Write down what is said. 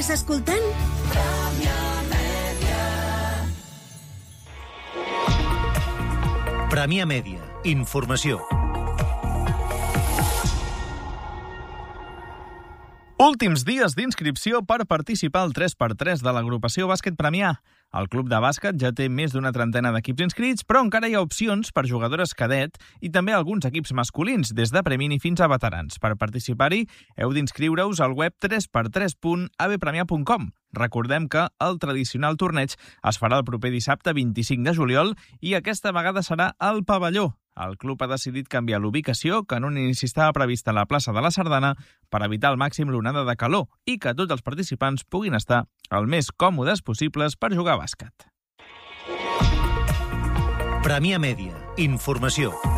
Estàs escoltant? Premià Mèdia. Informació. Últims dies d'inscripció per participar al 3x3 de l'agrupació Bàsquet Premià. El club de bàsquet ja té més d'una trentena d'equips inscrits, però encara hi ha opcions per jugadores cadet i també alguns equips masculins, des de premini fins a veterans. Per participar-hi, heu d'inscriure-us al web 3x3.abpremià.com. Recordem que el tradicional torneig es farà el proper dissabte 25 de juliol i aquesta vegada serà al pavelló. El club ha decidit canviar l'ubicació, que en un inici estava prevista a la plaça de la Sardana, per evitar al màxim l'onada de calor i que tots els participants puguin estar el més còmodes possibles per jugar a bàsquet. Premià Mèdia. Informació.